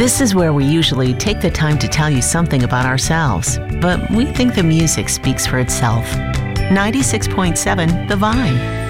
This is where we usually take the time to tell you something about ourselves, but we think the music speaks for itself. 96.7 The Vine.